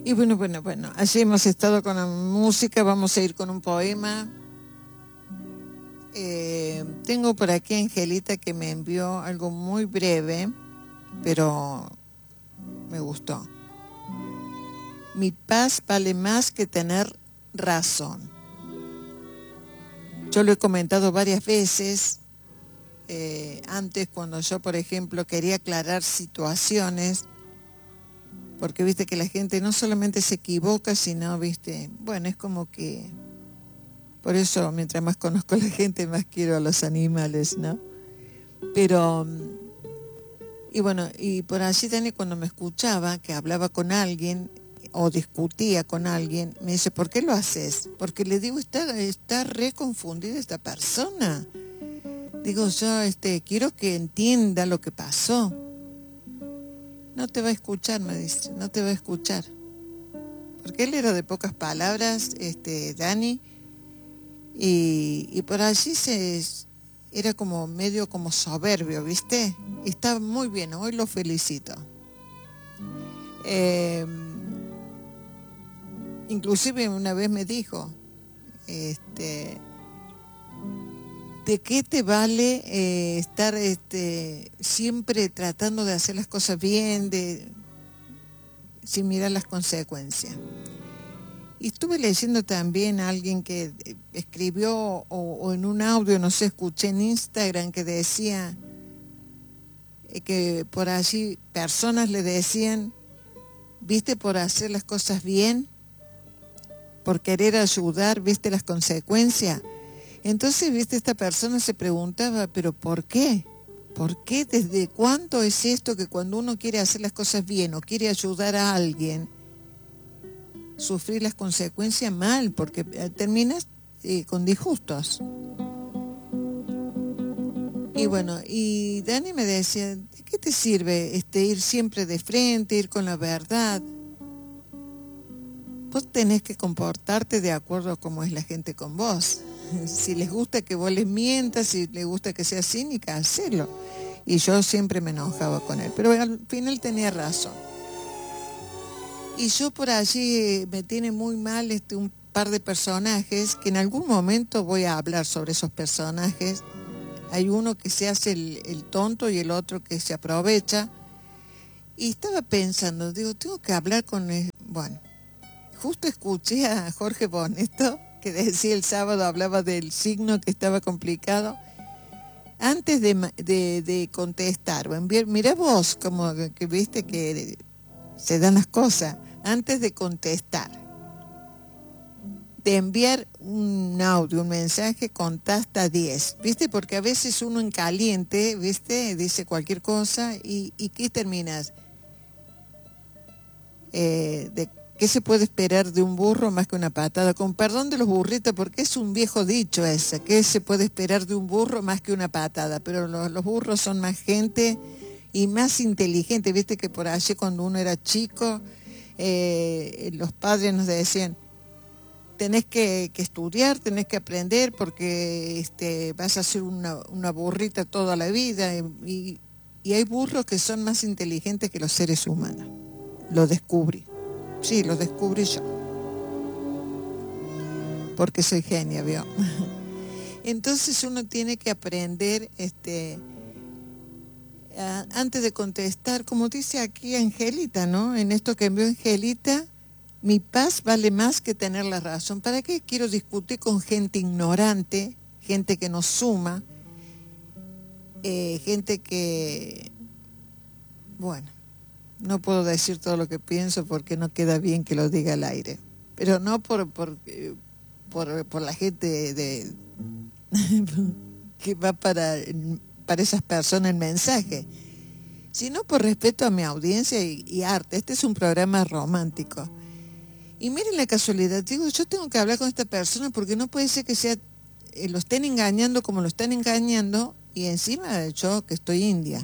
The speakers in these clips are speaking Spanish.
Y bueno, así hemos estado con la música, vamos a ir con un poema. Tengo por aquí a Angelita que me envió algo muy breve, pero me gustó. Mi paz vale más que tener razón. Yo lo he comentado varias veces, antes cuando yo, por ejemplo, quería aclarar situaciones, porque viste que la gente no solamente se equivoca, sino, viste, bueno, es como que, por eso mientras más conozco a la gente, más quiero a los animales, ¿no? Pero, y bueno, y por allí también cuando me escuchaba, que hablaba con alguien, o discutía con alguien, me dice, ¿por qué lo haces? Porque le digo, está re confundida esta persona. Digo, yo quiero que entienda lo que pasó. No te va a escuchar, me dice, no te va a escuchar. Porque él era de pocas palabras, Dani, y por allí era como medio como soberbio, ¿viste? Y está muy bien, hoy lo felicito. Inclusive una vez me dijo, ¿de qué te vale estar siempre tratando de hacer las cosas bien, sin mirar las consecuencias? Y estuve leyendo también a alguien que escribió, o en un audio, no sé, escuché en Instagram, que decía que por allí personas le decían, ¿viste? Por hacer las cosas bien, por querer ayudar, ¿viste las consecuencias? Entonces, viste, esta persona se preguntaba, ¿pero por qué? ¿Por qué? ¿Desde cuándo es esto que cuando uno quiere hacer las cosas bien o quiere ayudar a alguien, sufrir las consecuencias mal? Porque terminas con disgustos. Y bueno, y Dani me decía, ¿de qué te sirve ir siempre de frente, ir con la verdad? Vos tenés que comportarte de acuerdo a cómo es la gente con vos. Si les gusta que vos les mientas, si les gusta que sea cínica, hacelo. Y yo siempre me enojaba con él, pero al final tenía razón. Y yo por allí me tiene muy mal un par de personajes, que en algún momento voy a hablar sobre esos personajes. Hay uno que se hace el tonto y el otro que se aprovecha. Y estaba pensando, digo, tengo que hablar con... Bueno, justo escuché a Jorge Boneto, que decía el sábado, hablaba del signo que estaba complicado. Antes de contestar o enviar, mirá vos, como que viste que se dan las cosas, antes de contestar, de enviar un audio, un mensaje, contá hasta 10, ¿viste? Porque a veces uno en caliente, ¿viste? Dice cualquier cosa y ¿qué terminas? ¿De qué se puede esperar de un burro más que una patada? Con perdón de los burritos, porque es un viejo dicho ese, ¿qué se puede esperar de un burro más que una patada? Pero los burros son más gente y más inteligente, ¿viste? Que por allí cuando uno era chico, los padres nos decían, tenés que estudiar, tenés que aprender, porque vas a ser una burrita toda la vida. Y hay burros que son más inteligentes que los seres humanos. Lo descubrí. Sí, lo descubrí yo. Porque soy genia, ¿vio? Entonces uno tiene que aprender, antes de contestar, como dice aquí Angelita, ¿no? En esto que envió Angelita, mi paz vale más que tener la razón. ¿Para qué quiero discutir con gente ignorante, gente que no suma, gente que, bueno, no puedo decir todo lo que pienso porque no queda bien que lo diga al aire, pero no por la gente que va para esas personas el mensaje, sino por respeto a mi audiencia y arte. Este es un programa romántico. Y miren la casualidad, digo, yo tengo que hablar con esta persona porque no puede ser que lo estén engañando como lo están engañando, y encima yo que estoy india.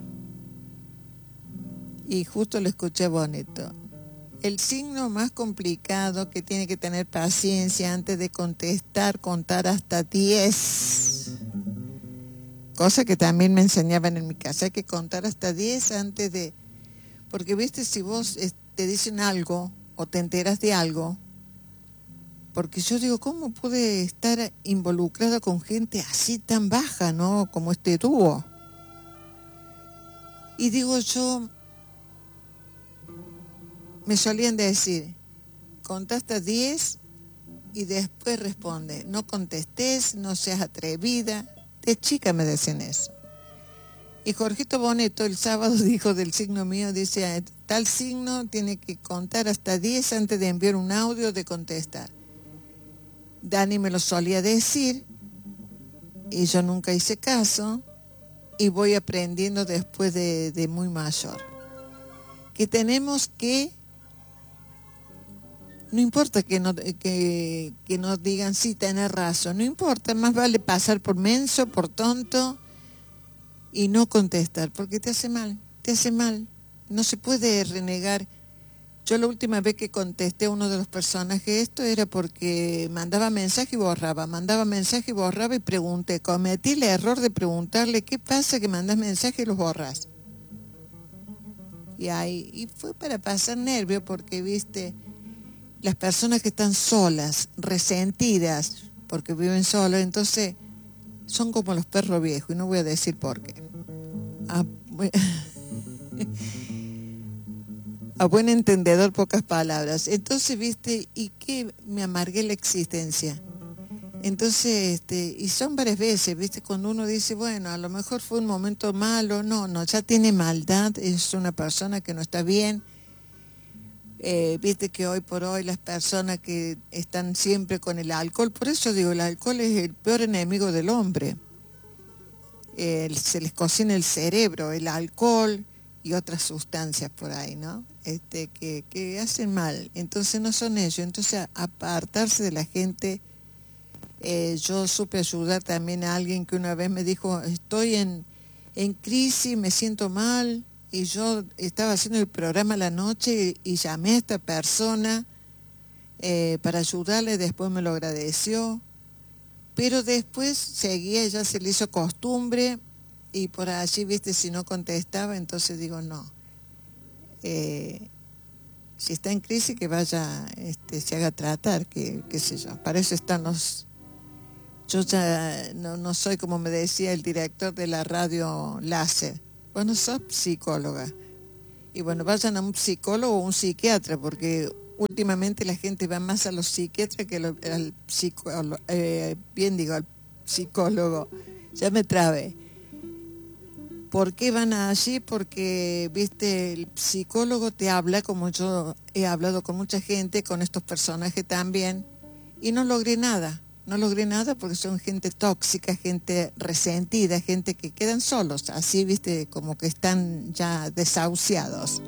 Y justo lo escuché bonito. El signo más complicado, que tiene que tener paciencia antes de contestar, contar hasta 10. Cosa que también me enseñaban en mi casa, hay que contar hasta 10 antes de... Porque, viste, si vos te dicen algo o te enteras de algo, porque yo digo, ¿cómo puede estar involucrada con gente así tan baja, ¿no? Como este dúo. Y digo yo, me solían decir, contá hasta 10 y después responde, no contestes, no seas atrevida. De chica me decían eso. Y Jorgito Boneto el sábado dijo del signo mío, dice, tal signo tiene que contar hasta 10 antes de enviar un audio de contestar. Dani me lo solía decir y yo nunca hice caso y voy aprendiendo después de muy mayor. Que tenemos que, no importa que nos digan sí, tenés razón, no importa, más vale pasar por menso, por tonto y no contestar, porque te hace mal, no se puede renegar. Yo la última vez que contesté a uno de los personajes esto era porque mandaba mensaje y borraba y pregunté, cometí el error de preguntarle qué pasa que mandas mensaje y los borras. Y fue para pasar nervio porque, viste, las personas que están solas, resentidas, porque viven solas, entonces son como los perros viejos, y no voy a decir por qué. A buen entendedor, pocas palabras. Entonces, viste, y que me amargué la existencia. Entonces, y son varias veces, viste, cuando uno dice, bueno, a lo mejor fue un momento malo, no, ya tiene maldad, es una persona que no está bien. Viste que hoy por hoy las personas que están siempre con el alcohol, por eso digo, el alcohol es el peor enemigo del hombre. Se les cocina el cerebro, el alcohol y otras sustancias por ahí, ¿no? Que hacen mal. Entonces no son ellos. Entonces apartarse de la gente. Yo supe ayudar también a alguien que una vez me dijo, estoy en crisis, me siento mal, y yo estaba haciendo el programa a la noche y llamé a esta persona para ayudarle, después me lo agradeció, pero después seguía, ya se le hizo costumbre, y por allí, viste, si no contestaba, entonces digo, no, si está en crisis que vaya, se haga tratar, qué sé yo, para eso están los... Yo ya no soy, como me decía el director de la radio Láser, bueno, sos psicóloga. Y bueno, vayan a un psicólogo o un psiquiatra, porque últimamente la gente va más a los psiquiatras que al psicólogo, al psicólogo. Ya me trabé. ¿Por qué van allí? Porque, viste, el psicólogo te habla, como yo he hablado con mucha gente, con estos personajes también, y no logré nada porque son gente tóxica, gente resentida, gente que quedan solos, así, viste, como que están ya desahuciados.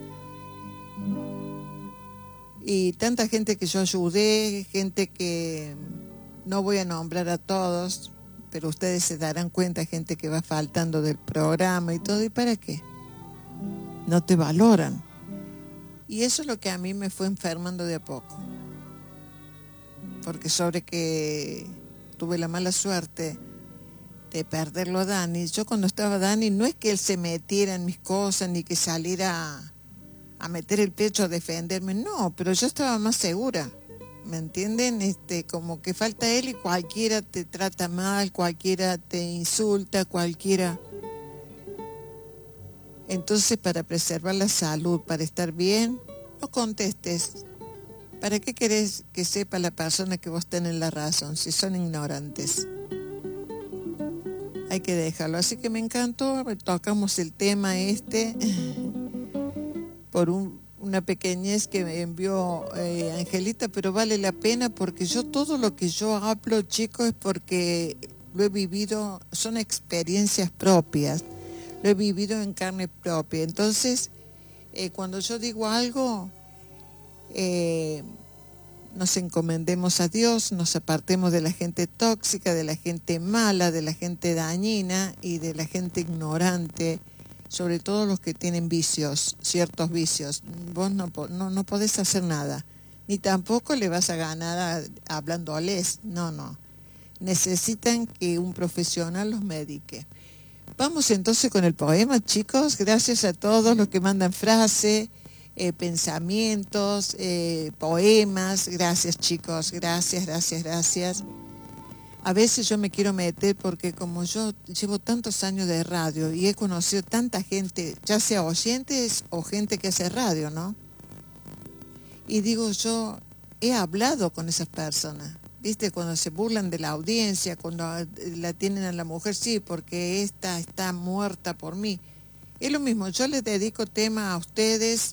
Y tanta gente que yo ayudé, gente que no voy a nombrar a todos, pero ustedes se darán cuenta, gente que va faltando del programa y todo, ¿y para qué? No te valoran. Y eso es lo que a mí me fue enfermando de a poco. Porque sobre que tuve la mala suerte de perderlo a Dani, yo cuando estaba Dani, no es que él se metiera en mis cosas, ni que saliera a meter el pecho a defenderme, no, pero yo estaba más segura, ¿me entienden? Como que falta él y cualquiera te trata mal, cualquiera te insulta, cualquiera. Entonces, para preservar la salud, para estar bien, no contestes. ¿Para qué querés que sepa la persona que vos tenés la razón, si son ignorantes? Hay que dejarlo. Así que me encantó, tocamos el tema por una pequeñez que me envió Angelita, pero vale la pena porque yo todo lo que yo hablo, chicos, es porque lo he vivido, son experiencias propias, lo he vivido en carne propia. Entonces, cuando yo digo algo... nos encomendemos a Dios, nos apartemos de la gente tóxica, de la gente mala, de la gente dañina y de la gente ignorante, sobre todo los que tienen vicios, ciertos vicios. Vos no podés hacer nada, ni tampoco le vas a ganar hablándoles, no. Necesitan que un profesional los medique. Vamos entonces con el poema, chicos. Gracias a todos los que mandan frase. pensamientos, poemas. Gracias, chicos, gracias, gracias, gracias. A veces yo me quiero meter porque como yo llevo tantos años de radio y he conocido tanta gente, ya sea oyentes o gente que hace radio, ¿no? Y digo, yo he hablado con esas personas, ¿viste? Cuando se burlan de la audiencia, cuando la tienen a la mujer, sí, porque esta está muerta por mí. Es lo mismo, yo les dedico tema a ustedes,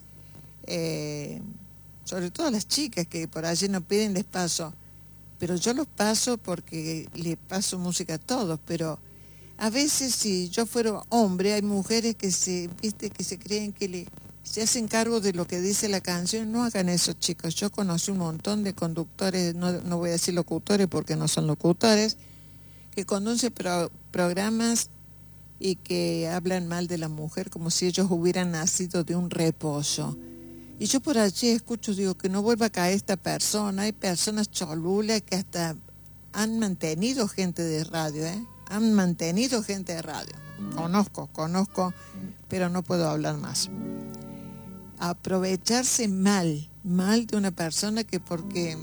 sobre todo a las chicas que por allí no piden, les paso. Pero yo los paso porque les paso música a todos, pero a veces si yo fuera hombre, hay mujeres que viste, que se creen que se hacen cargo de lo que dice la canción. No hagan eso, chicos. Yo conocí un montón de conductores, no voy a decir locutores porque no son locutores, que conducen programas y que hablan mal de la mujer como si ellos hubieran nacido de un repollo. Y yo por allí escucho, digo, que no vuelva a caer esta persona. Hay personas cholulas que hasta han mantenido gente de radio, ¿eh? Han mantenido gente de radio. Conozco, pero no puedo hablar más. Aprovecharse mal de una persona que porque...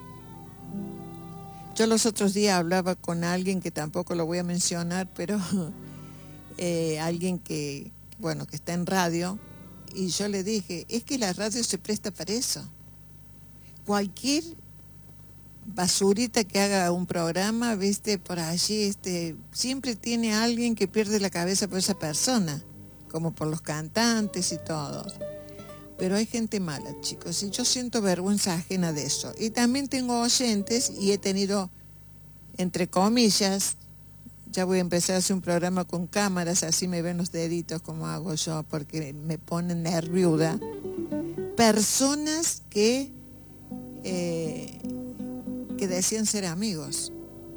Yo los otros días hablaba con alguien que tampoco lo voy a mencionar, pero alguien que, bueno, que está en radio. Y yo le dije, es que la radio se presta para eso. Cualquier basurita que haga un programa, viste, por allí, siempre tiene alguien que pierde la cabeza por esa persona, como por los cantantes y todos. Pero hay gente mala, chicos, y yo siento vergüenza ajena de eso. Y también tengo oyentes y he tenido, entre comillas, ya voy a empezar a hacer un programa con cámaras, así me ven los deditos como hago yo, porque me ponen nerviuda. Personas que decían ser amigos.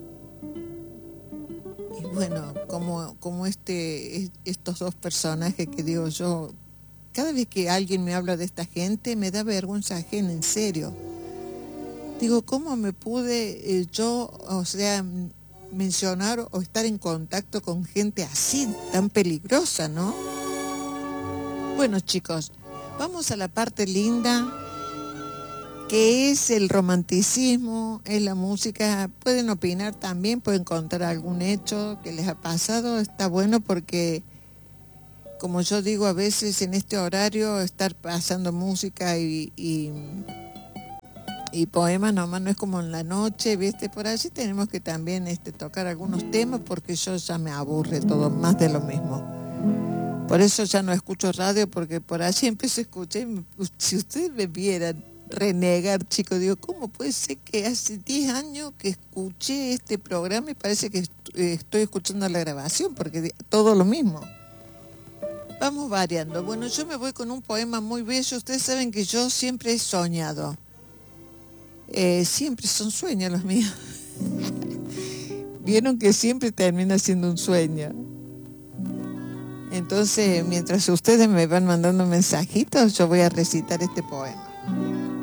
Y bueno, como estos dos personajes que digo yo, cada vez que alguien me habla de esta gente, me da vergüenza ajena, en serio. Digo, ¿cómo me pude yo, mencionar o estar en contacto con gente así, tan peligrosa, ¿no? Bueno, chicos, vamos a la parte linda, que es el romanticismo, es la música. Pueden opinar también, pueden contar algún hecho que les ha pasado. Está bueno porque, como yo digo, a veces en este horario estar pasando música y poemas nomás no es como en la noche, ¿viste? Por allí tenemos que también tocar algunos temas porque yo ya me aburre todo más de lo mismo. Por eso ya no escucho radio, porque por allí empiezo a escuchar. Si ustedes me vieran renegar, chicos, digo, ¿cómo puede ser que hace 10 años que escuché este programa y parece que estoy escuchando la grabación? Porque todo lo mismo. Vamos variando. Bueno, yo me voy con un poema muy bello. Ustedes saben que yo siempre he soñado. Siempre son sueños los míos. Vieron que siempre termina siendo un sueño. Entonces, mientras ustedes me van mandando mensajitos, yo voy a recitar este poema.